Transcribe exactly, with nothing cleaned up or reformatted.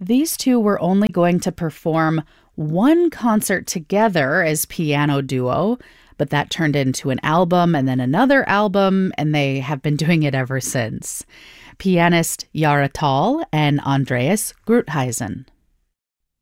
These two were only going to perform one concert together as piano duo, but that turned into an album and then another album, and they have been doing it ever since. Pianist Yara Tall and Andreas Gruithuisen.